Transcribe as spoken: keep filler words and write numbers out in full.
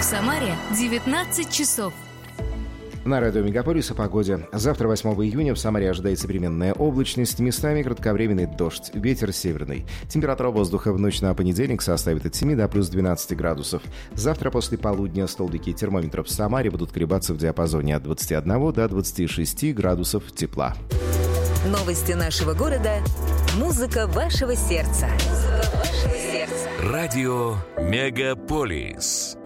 Самаре девятнадцать часов. На радио «Мегаполис» о погоде. Завтра, восьмого июня, в Самаре ожидается переменная облачность, местами кратковременный дождь, ветер северный. Температура воздуха в ночь на понедельник составит от семи до плюс двенадцати градусов. Завтра после полудня столбики термометров в Самаре будут колебаться в диапазоне от двадцати одного до двадцати шести градусов тепла. Новости нашего города. Музыка вашего сердца. Музыка вашего сердца. Радио «Мегаполис».